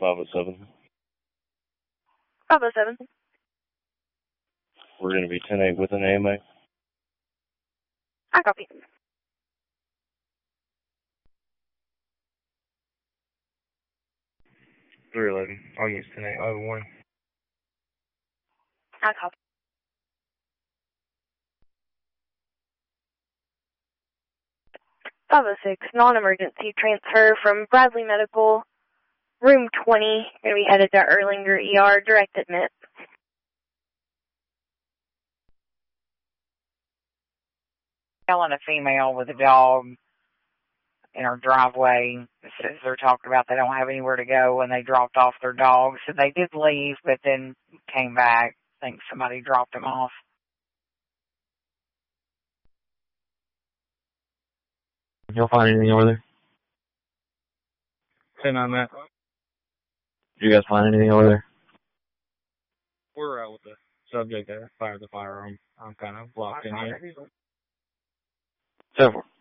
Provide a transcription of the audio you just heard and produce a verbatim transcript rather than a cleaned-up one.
five oh seven. five oh seven. We're going to be ten eight with an A M A. I copy. three eleven. I'll use ten eight oh one. I copy. five oh six, non-emergency transfer from Bradley Medical, room twenty, going to be headed to Erlanger E R, direct admit. Telling a female with a dog in her driveway, says they're talking about they don't have anywhere to go when they dropped off their dog. So they did leave, but then came back. I think somebody dropped them off. Did y'all find anything over there? ten on that. Did you guys find anything over there? We're out with the subject that fired the firearm. I'm kind of blocked in here. Several.